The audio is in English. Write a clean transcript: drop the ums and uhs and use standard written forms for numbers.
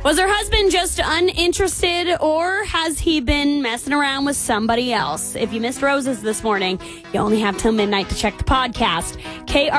Was her husband just uninterested, or has he been messing around with somebody else? If you missed Roses this morning, you only have till midnight to check the podcast.